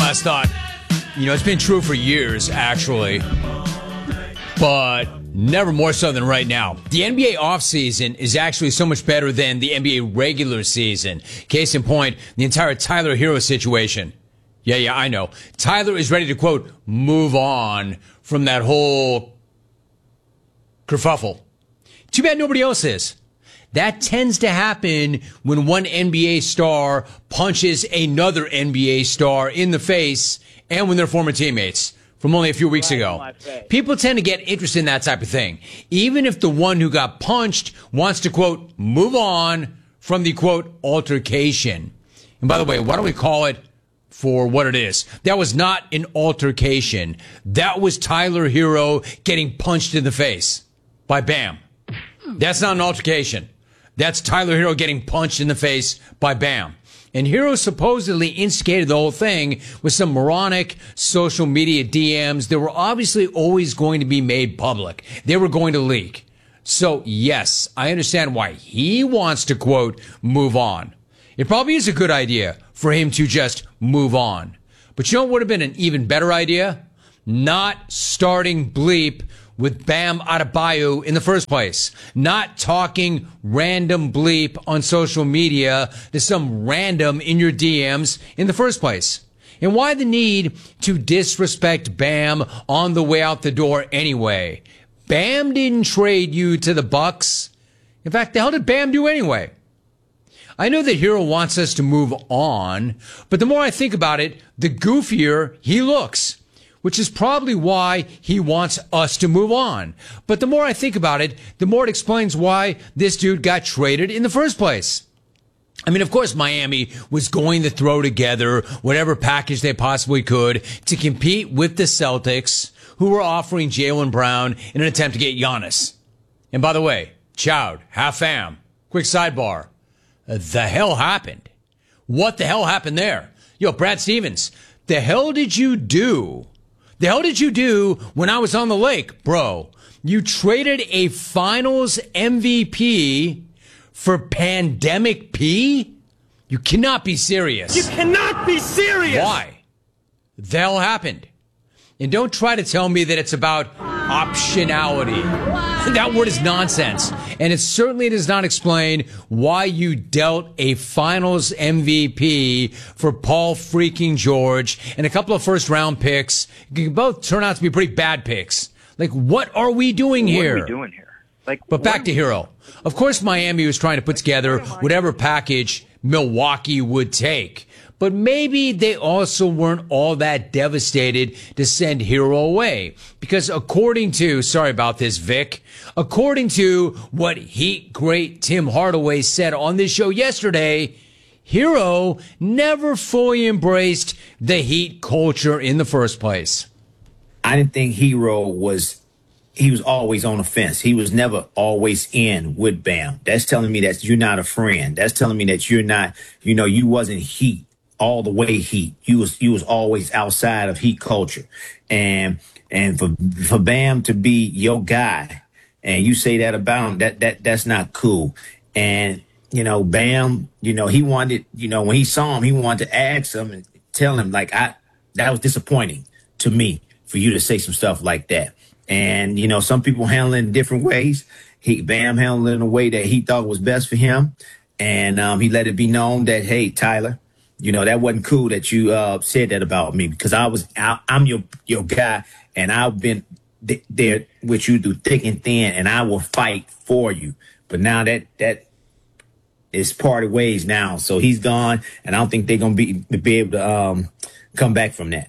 last thought. It's been true for years, actually, but never more so than right now. The NBA offseason is actually so much better than the NBA regular season. Case in point, the entire Tyler Hero situation. Yeah, I know. Tyler is ready to, quote, move on from that whole kerfuffle. Too bad nobody else is. That tends to happen when one NBA star punches another NBA star in the face and when they're former teammates from only a few weeks ago. People tend to get interested in that type of thing. Even if the one who got punched wants to, quote, move on from the, quote, altercation. And by the way, why don't we call it for what it is? That was not an altercation. That was Tyler Hero getting punched in the face by Bam. That's not an altercation. That's Tyler Hero getting punched in the face by Bam. And Hero supposedly instigated the whole thing with some moronic social media DMs that were obviously always going to be made public. They were going to leak. So, yes, I understand why he wants to, quote, move on. It probably is a good idea for him to just move on. But you know what would have been an even better idea? Not starting bleep with Bam Adebayo in the first place. Not talking random bleep on social media to some random in your DMs in the first place. And why the need to disrespect Bam on the way out the door anyway? Bam didn't trade you to the Bucks. In fact, the hell did Bam do anyway? I know that Hero wants us to move on, but the more I think about it, the goofier he looks. Which is probably why he wants us to move on. But the more I think about it, the more it explains why this dude got traded in the first place. I mean, of course, Miami was going to throw together whatever package they possibly could to compete with the Celtics, who were offering Jaylen Brown in an attempt to get Giannis. And by the way, Chowd, half fam, quick sidebar. The hell happened? What the hell happened there? Yo, Brad Stevens, the hell did you do? The hell did you do when I was on the lake, bro? You traded a finals MVP for Pandemic P? You cannot be serious. You cannot be serious! Why? The hell happened? And don't try to tell me that it's about optionality. That word is nonsense. And it certainly does not explain why you dealt a finals MVP for Paul freaking George and a couple of first round picks. Both turn out to be pretty bad picks. Like, what are we doing here? What are we doing here? But back to Hero. Of course, Miami was trying to put together whatever package Milwaukee would take. But maybe they also weren't all that devastated to send Hero away. Because according to, sorry about this, Vic, according to what Heat great Tim Hardaway said on this show yesterday, Hero never fully embraced the Heat culture in the first place. I didn't think Hero was always on the fence. He was never always in with Bam. That's telling me that you're not a friend. That's telling me that you're not, you wasn't Heat. All the way Heat. You was always outside of Heat culture. And for Bam to be your guy and you say that about him, that's not cool. And, Bam, he wanted, when he saw him, he wanted to ask him and tell him that was disappointing to me for you to say some stuff like that. And, some people handle it in different ways. Bam handled it in a way that he thought was best for him. And, he let it be known that, hey, Tyler, that wasn't cool that you said that about me because I'm your guy and I've been there with you through thick and thin and I will fight for you. But now that is parted ways now. So he's gone and I don't think they're going to be able to come back from that.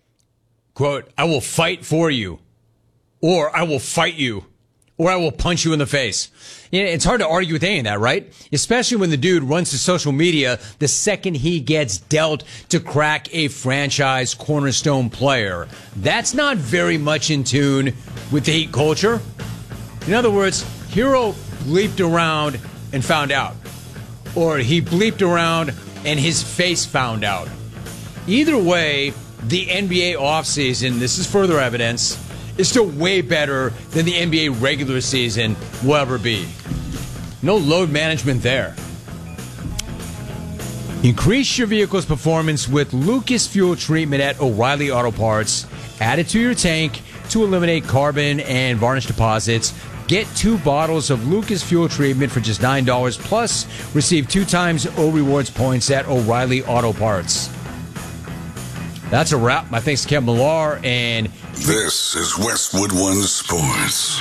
Quote, I will fight for you or I will fight you or I will punch you in the face. It's hard to argue with any of that, right? Especially when the dude runs to social media the second he gets dealt to crack a franchise cornerstone player. That's not very much in tune with the Heat culture. In other words, Hero bleeped around and found out. Or he bleeped around and his face found out. Either way, the NBA offseason, this is further evidence, is still way better than the NBA regular season will ever be. No load management there. Increase your vehicle's performance with Lucas Fuel Treatment at O'Reilly Auto Parts. Add it to your tank to eliminate carbon and varnish deposits. Get 2 bottles of Lucas Fuel Treatment for just $9, plus receive 2 times O Rewards points at O'Reilly Auto Parts. That's a wrap. My thanks to Kevin Millar. And this is Westwood One Sports.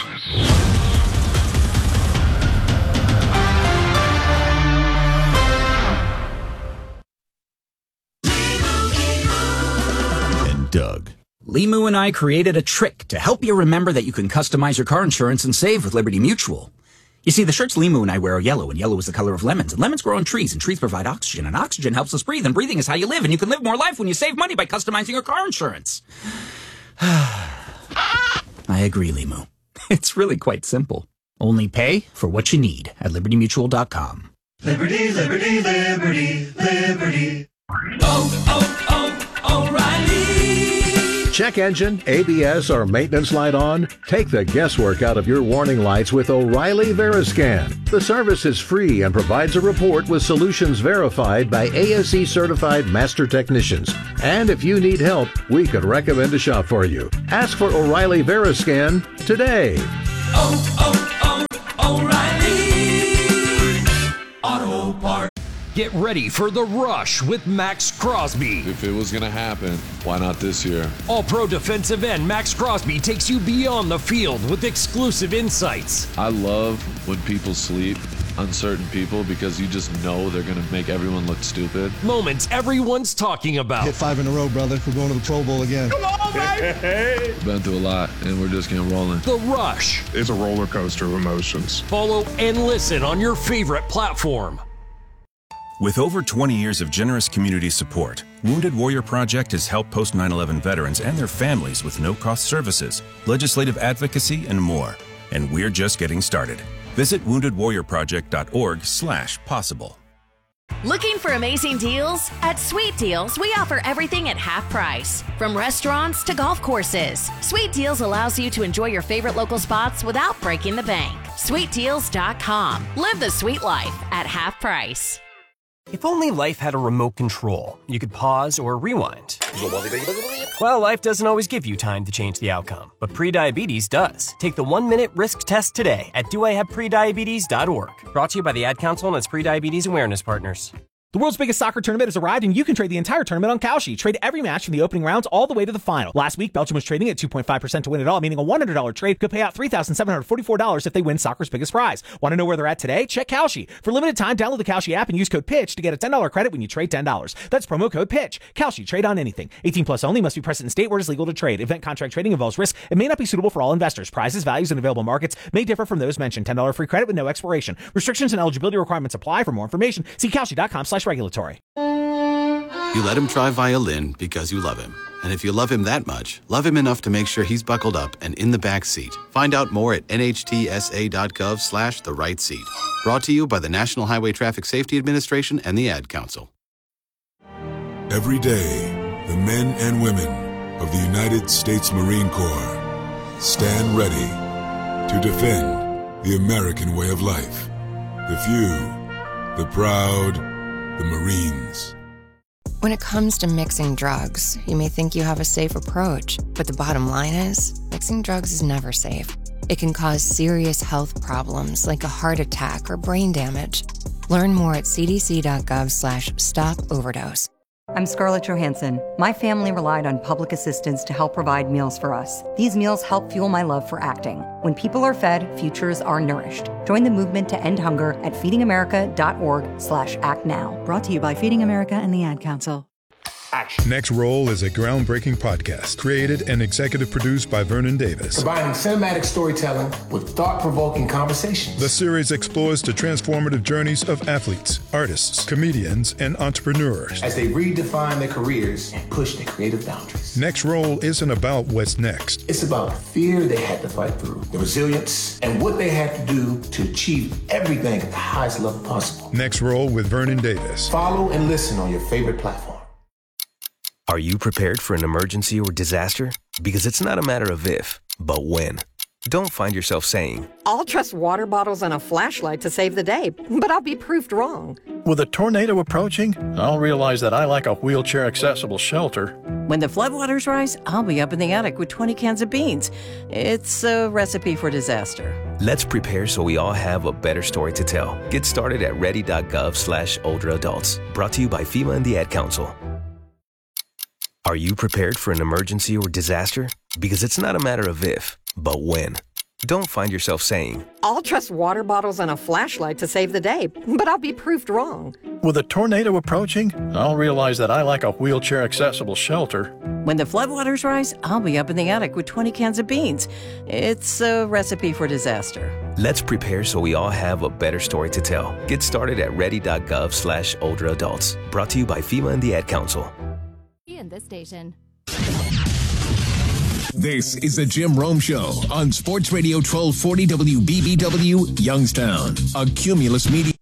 Doug. Limu and I created a trick to help you remember that you can customize your car insurance and save with Liberty Mutual. You see, the shirts Limu and I wear are yellow, and yellow is the color of lemons, and lemons grow on trees, and trees provide oxygen, and oxygen helps us breathe, and breathing is how you live, and you can live more life when you save money by customizing your car insurance. I agree, Limu. It's really quite simple. Only pay for what you need at LibertyMutual.com. Liberty, liberty, liberty, liberty. O'Reilly. Check engine, ABS, or maintenance light on? Take the guesswork out of your warning lights with O'Reilly Veriscan. The service is free and provides a report with solutions verified by ASE certified master technicians. And if you need help, we could recommend a shop for you. Ask for O'Reilly Veriscan today. O'Reilly Auto Parts. Get ready for The Rush with Max Crosby. If it was going to happen, why not this year? All-pro defensive end Max Crosby takes you beyond the field with exclusive insights. I love when people sleep on certain people because you just know they're going to make everyone look stupid. Moments everyone's talking about. Hit 5 in a row, brother. We're going to the Pro Bowl again. Come on, baby! Been through a lot, and we're just getting rolling. The Rush. It's a roller coaster of emotions. Follow and listen on your favorite platform. With over 20 years of generous community support, Wounded Warrior Project has helped post 9/11 veterans and their families with no-cost services, legislative advocacy, and more. And we're just getting started. Visit woundedwarriorproject.org/possible. Looking for amazing deals? At Sweet Deals, we offer everything at half price. From restaurants to golf courses, Sweet Deals allows you to enjoy your favorite local spots without breaking the bank. SweetDeals.com. Live the sweet life at half price. If only life had a remote control, you could pause or rewind. Well, life doesn't always give you time to change the outcome, but prediabetes does. Take the 1-minute risk test today at doihaveprediabetes.org. Brought to you by the Ad Council and its prediabetes awareness partners. The world's biggest soccer tournament has arrived, and you can trade the entire tournament on Kalshi. Trade every match from the opening rounds all the way to the final. Last week, Belgium was trading at 2.5% to win it all, meaning a $100 trade could pay out $3,744 if they win soccer's biggest prize. Want to know where they're at today? Check Kalshi. For limited time, download the Kalshi app and use code PITCH to get a $10 credit when you trade $10. That's promo code PITCH. Kalshi. Trade on anything. 18 plus only. Must be present in state where it is legal to trade. Event contract trading involves risk and may not be suitable for all investors. Prizes, values, and available markets may differ from those mentioned. $10 free credit with no expiration. Restrictions and eligibility requirements apply. For more information, see Kalshi.com/regulatory. You let him try violin because you love him. And if you love him that much, love him enough to make sure he's buckled up and in the back seat. Find out more at nhtsa.gov/the-right seat. Brought to you by the National Highway Traffic Safety Administration and the Ad Council. Every day, the men and women of the United States Marine Corps stand ready to defend the American way of life. The few, the proud, the Marines. When it comes to mixing drugs, you may think you have a safe approach, but the bottom line is, mixing drugs is never safe. It can cause serious health problems like a heart attack or brain damage. Learn more at cdc.gov/stop-overdose. I'm Scarlett Johansson. My family relied on public assistance to help provide meals for us. These meals help fuel my love for acting. When people are fed, futures are nourished. Join the movement to end hunger at feedingamerica.org/actnow. Brought to you by Feeding America and the Ad Council. Action. Next Roll is a groundbreaking podcast created and executive produced by Vernon Davis. Combining cinematic storytelling with thought-provoking conversations. The series explores the transformative journeys of athletes, artists, comedians, and entrepreneurs as they redefine their careers and push their creative boundaries. Next Roll isn't about what's next. It's about the fear they had to fight through, the resilience, and what they had to do to achieve everything at the highest level possible. Next Roll with Vernon Davis. Follow and listen on your favorite platform. Are you prepared for an emergency or disaster? Because it's not a matter of if, but when. Don't find yourself saying, I'll trust water bottles and a flashlight to save the day, but I'll be proved wrong. With a tornado approaching, I'll realize that I lack a wheelchair-accessible shelter. When the floodwaters rise, I'll be up in the attic with 20 cans of beans. It's a recipe for disaster. let's prepare so we all have a better story to tell. Get started at ready.gov/older adults. Brought to you by FEMA and the Ad Council. Are you prepared for an emergency or disaster? Because it's not a matter of if, but when. Don't find yourself saying, I'll trust water bottles and a flashlight to save the day, but I'll be proved wrong. With a tornado approaching, I'll realize that I lack a wheelchair-accessible shelter. When the floodwaters rise, I'll be up in the attic with 20 cans of beans. It's a recipe for disaster. let's prepare so we all have a better story to tell. Get started at ready.gov/older adults. Brought to you by FEMA and the Ad Council. In this station. This is the Jim Rome Show on Sports Radio 1240 WBBW, Youngstown, a Cumulus Media.